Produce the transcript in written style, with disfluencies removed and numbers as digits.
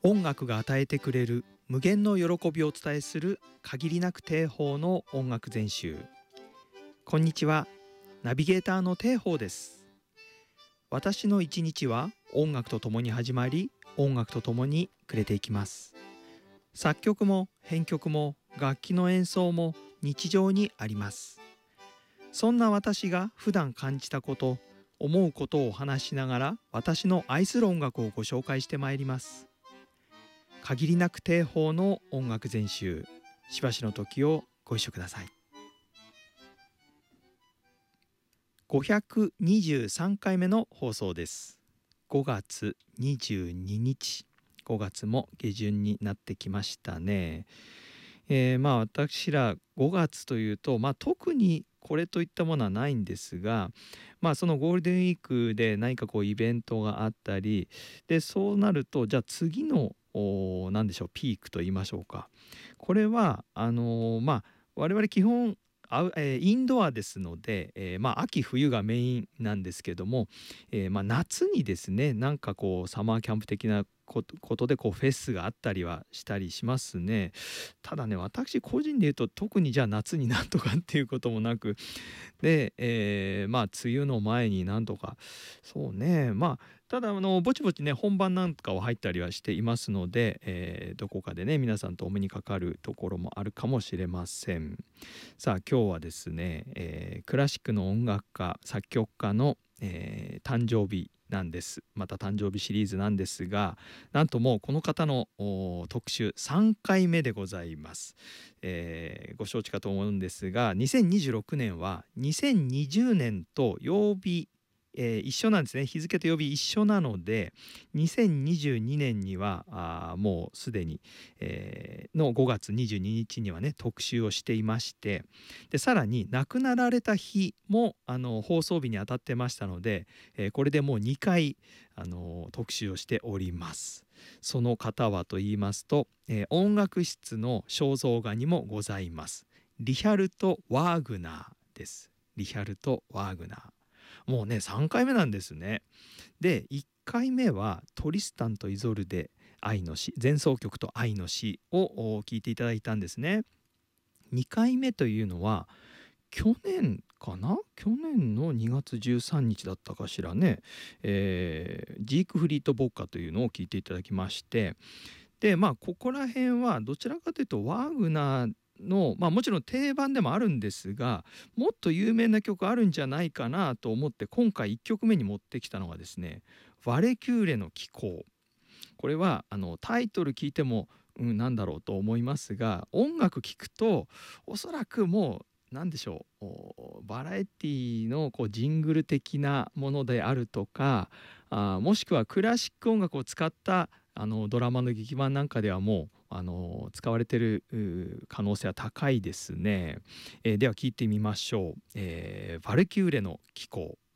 音楽が与えてくれる無限の喜びをお伝えする限りなく定法の音楽全集。こんにちは、ナビゲーターの定法です。私の一日は音楽とともに始まり、音楽とともに暮れていきます。作曲も編曲も楽器の演奏も日常にあります。そんな私が普段感じたこと、思うことをお話しながら、私の愛する音楽をご紹介してまいります。限りなく定法の音楽全集、しばしの時をご一緒ください。523回目の放送です。5月22日、5月も下旬になってきましたね。私ら5月というと、特にこれといったものはないんですが、そのゴールデンウィークで何かイベントがあったりで、そうなるとじゃあ次の何でしょう、ピークと言いましょうか。これは我々基本インドアですので、秋冬がメインなんですけども、夏にですね、なんかサマーキャンプ的なことでフェスがあったりはしたりしますね。ただね、私個人で言うと特にじゃあ夏になんとかっていうこともなくで、梅雨の前になんとか、そうね、ただぼちぼちね、本番なんかは入ったりはしていますので、どこかでね、皆さんとお目にかかるところもあるかもしれません。さあ今日はですね、クラシックの音楽家作曲家の、誕生日なんです。また誕生日シリーズなんですが、なんともうこの方の特集3回目でございます。ご承知かと思うんですが、2026年は2020年と曜日、一緒なんですね。日付と曜日一緒なので、2022年にはもうすでに、の5月22日にはね、特集をしていまして、でさらに亡くなられた日も放送日にあたってましたので、これでもう2回特集をしております。その方はと言いますと、音楽室の肖像画にもございますリヒャルト・ワーグナーです。リヒャルト・ワーグナー、もうね3回目なんですね。で1回目はトリスタンとイゾルデ愛の詩、前奏曲と愛の詩を聴いていただいたんですね。2回目というのは去年の2月13日だったかしらね、ジークフリート・ボッカというのを聴いていただきまして、でここら辺はどちらかというとワーグナーの、もちろん定番でもあるんですが、もっと有名な曲あるんじゃないかなと思って今回1曲目に持ってきたのがですね、ヴァレキューレの紀行。これはタイトル聞いても、なんだろうと思いますが、音楽聴くとおそらくもう何でしょう、バラエティのジングル的なものであるとか、もしくはクラシック音楽を使ったドラマの劇版なんかではもう使われている可能性は高いですね。では聞いてみましょう。ヴァルキューレの紀行。